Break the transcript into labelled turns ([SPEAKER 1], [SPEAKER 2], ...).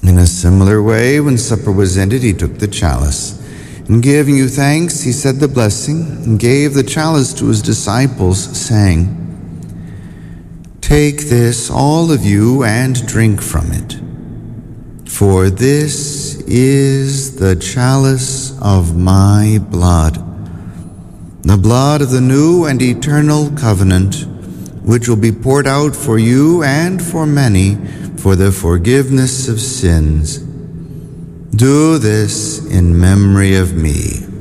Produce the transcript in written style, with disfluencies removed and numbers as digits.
[SPEAKER 1] In a similar way, when supper was ended, he took the chalice. And giving you thanks, he said the blessing, and gave the chalice to his disciples, saying, "Take this, all of you, and drink from it. For this is the chalice of my blood, the blood of the new and eternal covenant, which will be poured out for you and for many for the forgiveness of sins. Do this in memory of me."